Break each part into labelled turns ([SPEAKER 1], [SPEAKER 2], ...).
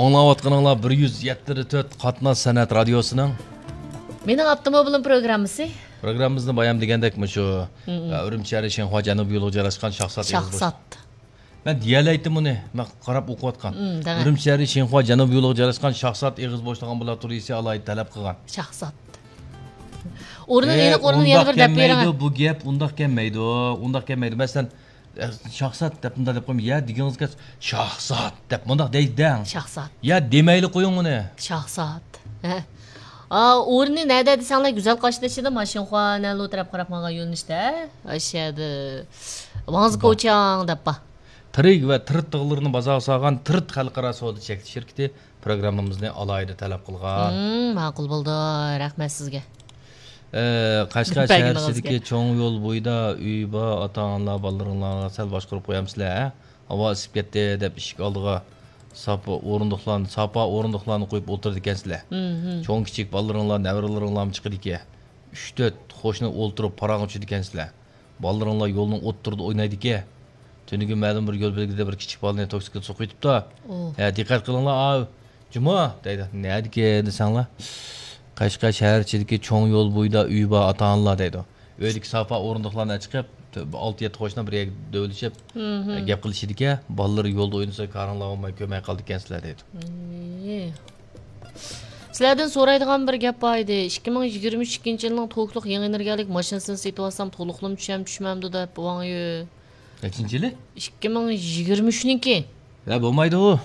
[SPEAKER 1] Аңлаватқаныңлар 174 қатнас сәнәт радиосының.
[SPEAKER 2] Менің автомобилім программасы.
[SPEAKER 1] Программамызды баям дегендек мүшу. Үрімчәрі Шенхуа Жануб Юлы жарашқан шақсат.
[SPEAKER 2] Шақсат.
[SPEAKER 1] Мен диялі айтым оны. Мен қарап оқуатқан. Үрімчәрі Шенхуа Жануб Юлы жарашқан шақсат еғіз боштаған бұла турisi алайды тәләп қылған.
[SPEAKER 2] Шақсат. Орнын ені орнын ені бір дәп беріңі.
[SPEAKER 1] Бұл геп, ондақ кәммейді. Мәсілен, шақсат деп мұнда деп қойым. Я дегеніңіз кәс, шақсат деп мұндақ дейден.
[SPEAKER 2] Шақсат.
[SPEAKER 1] Я демейлі қойың оны.
[SPEAKER 2] Şahsat. Orni nerede desenler güzel kaçlaştı Maşinhua ne lotrap karapmaga yönüşte. Aşağıda. Vazga uçağın da ba.
[SPEAKER 1] Tırık ve tırıt tığılırını bazağı sağan tırıt halkara soğudu çekti şirketi programımızını alaydı talep kılgan.
[SPEAKER 2] Maqul buldu. Rahmet sizge.
[SPEAKER 1] Qashqar şəhərsidiki çoğun yol boyda üy ba, ata-analar, balalarına sel başqırıb qoyamsizlar. Hava isib ketdi deb ishik oldiga sapa o'rindiqlarni qo'yib o'tirdi ekansizlar. Cho'ng kichik balalarınlar, navaralarınlar chiqdi eke. 3-4 qo'shni o'ltirib parang uchidi ekansizlar. Balalarınlar yo'lning o'ttirdi o'ynaydi eke. Tunigi ma'lum bir yo'l belgida bir kichik balani toksikka so'qib ketibdi. Diqqat qilinglar, Juma deydi. Nima desanglar? Qashqar shaharchidagi cho'ng yo'l bo'yida uy bor ota-onalar deydi. Uydagi sapa o'rindiqlardan chiqib 6-7 qo'shni birga dövlishib gap qilishidiki, bolalar yo'lda o'ynasa qarinlar olmay ko'may qoldi ekansizlar deydi.
[SPEAKER 2] Sizlardan so'raydigan bir gap bor edi. 2022-yilning to'liq yangi energiyalik mashinasini sotib olsam to'liqlim tushmamdi deb bo'g'angi.
[SPEAKER 1] Nechinchi yili?
[SPEAKER 2] 2023niki.
[SPEAKER 1] Ya bo'lmaydi u.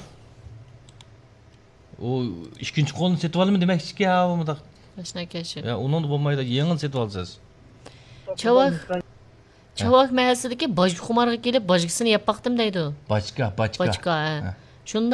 [SPEAKER 1] O ikkinchi qo'lni sotib olimi demakchi ya bunda.
[SPEAKER 2] Qashnakeshi.
[SPEAKER 1] Ya undan bo'lmaydi, yengil sotib olsiz.
[SPEAKER 2] Chavak mahallasidagi bojxumarga kelib bojgisini yapaqdim deydi.
[SPEAKER 1] Bachka.
[SPEAKER 2] Shunda